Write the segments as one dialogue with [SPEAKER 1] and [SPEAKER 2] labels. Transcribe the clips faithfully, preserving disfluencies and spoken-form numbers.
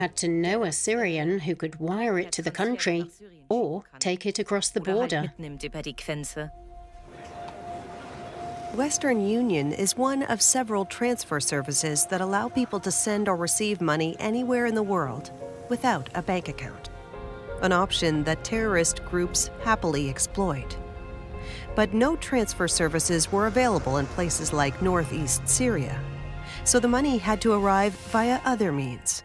[SPEAKER 1] Had to know a Syrian who could wire it to the country or take it across the border.
[SPEAKER 2] Western Union is one of several transfer services that allow people to send or receive money anywhere in the world without a bank account, an option that terrorist groups happily exploit. But no transfer services were available in places like northeast Syria, so the money had to arrive via other means.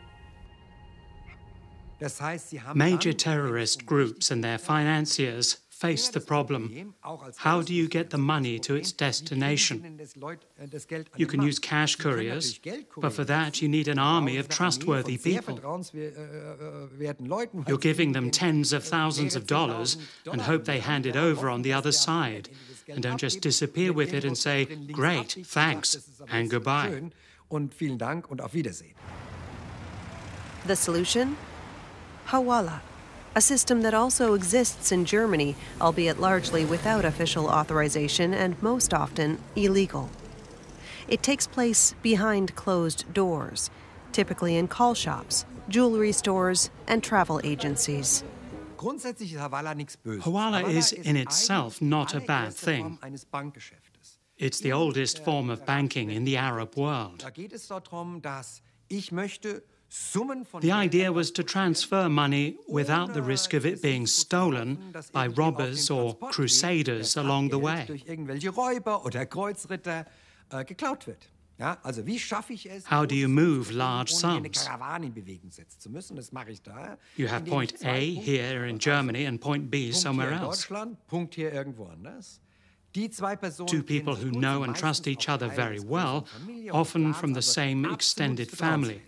[SPEAKER 3] Major terrorist groups and their financiers face the problem. How do you get the money to its destination? You can use cash couriers, but for that you need an army of trustworthy people. You're giving them tens of thousands of dollars and hope they hand it over on the other side, and don't just disappear with it and say, "Great, thanks, and goodbye."
[SPEAKER 2] The solution? Hawala, a system that also exists in Germany, albeit largely without official authorization and most often illegal. It takes place behind closed doors, typically in call shops, jewelry stores, and travel agencies.
[SPEAKER 3] Hawala is in itself not a bad thing. It's the oldest form of banking in the Arab world. The idea was to transfer money without the risk of it being stolen by robbers or crusaders along the way. How do you move large sums? You have point A here in Germany and point B somewhere else. Two people who know and trust each other very well, often from the same extended family.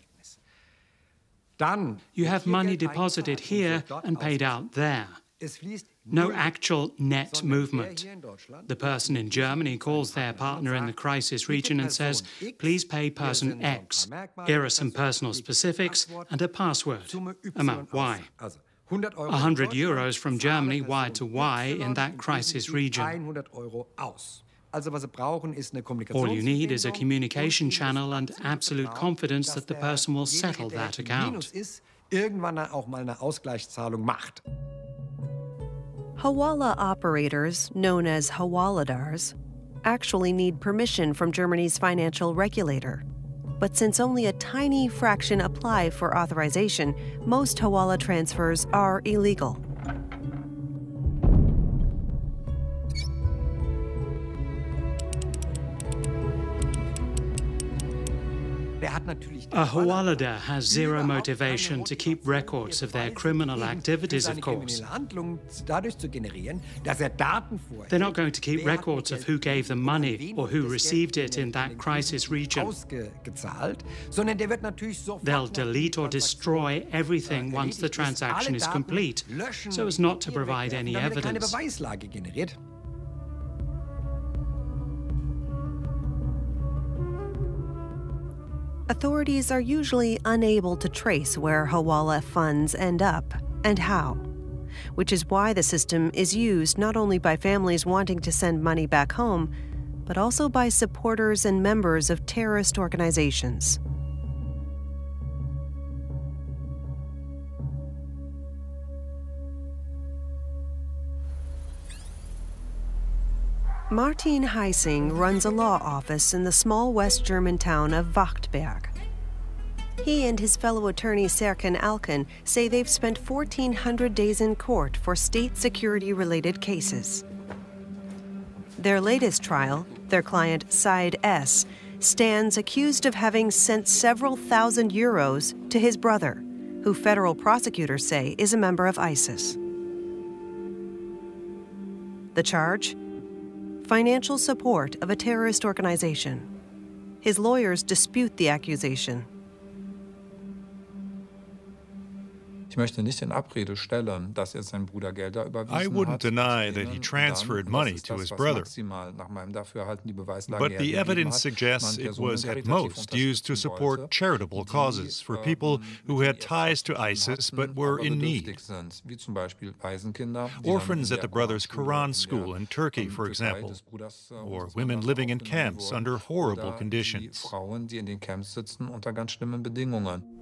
[SPEAKER 3] You have money deposited here and paid out there. No actual net movement. The person in Germany calls their partner in the crisis region and says, "Please pay person X. Here are some personal specifics and a password. Amount Y. one hundred euros from Germany wired to Y in that crisis region. All you need is a communication channel and absolute confidence that the person will settle that account.
[SPEAKER 2] Hawala operators, known as hawaladars, actually need permission from Germany's financial regulator. But since only a tiny fraction apply for authorization, most hawala transfers are illegal.
[SPEAKER 3] A Hawaladar has zero motivation to keep records of their criminal activities, of course. They're not going to keep records of who gave them money or who received it in that crisis region. They'll delete or destroy everything once the transaction is complete, so as not to provide any evidence.
[SPEAKER 2] Authorities are usually unable to trace where Hawala funds end up and how, which is why the system is used not only by families wanting to send money back home, but also by supporters and members of terrorist organizations. Martin Heising runs a law office in the small West German town of Wachtberg. He and his fellow attorney Serkan Alkan say they've spent fourteen hundred days in court for state security-related cases. Their latest trial, their client Said S., stands accused of having sent several thousand euros to his brother, who federal prosecutors say is a member of ISIS. The charge? Financial support of a terrorist organization. His lawyers dispute the accusation.
[SPEAKER 4] I wouldn't
[SPEAKER 5] deny that he transferred money to his brother, but the evidence suggests it was at most used to support charitable causes for people who had ties to ISIS but were in need. Orphans at the brothers' Quran school in Turkey, for example, or women living in camps under horrible conditions.